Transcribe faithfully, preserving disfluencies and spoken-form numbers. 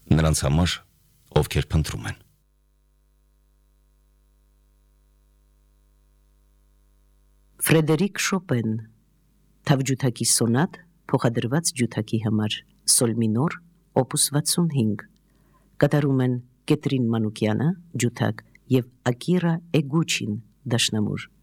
նրանց համար, ովքեր փնտրում են։ Ֆրեդերիկ Շոպեն, Թավջութակի սոնատ, փոխադրված ջութակի համար, սոլ մինոր, օպուս վաթսունհինգ, կատարում են Կետրին Մանուկյանը, ջութակ, և Ակիրա Էգուչին, դաշնամուր։